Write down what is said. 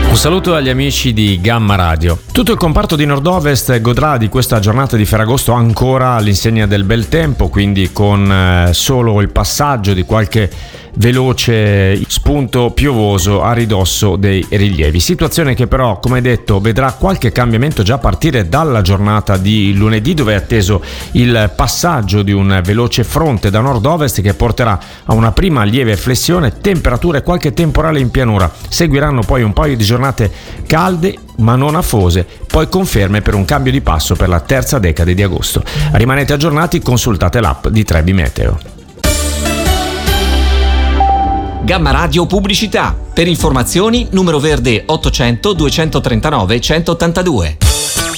Un saluto agli amici di Gamma Radio. Tutto il comparto di Nord-Ovest godrà di questa giornata di Ferragosto ancora all'insegna del bel tempo, quindi con solo il passaggio di qualche veloce spunto piovoso a ridosso dei rilievi. Situazione che però, come detto, vedrà qualche cambiamento già a partire dalla giornata di lunedì, dove è atteso il passaggio di un veloce fronte da nord-ovest che porterà a una prima lieve flessione, temperature e qualche temporale in pianura. Seguiranno poi un paio di giornate calde ma non afose, poi conferme per un cambio di passo per la terza decade di agosto. Rimanete aggiornati, consultate l'app di Trebi Meteo. Gamma Radio Pubblicità. Per informazioni numero verde 800 239 182.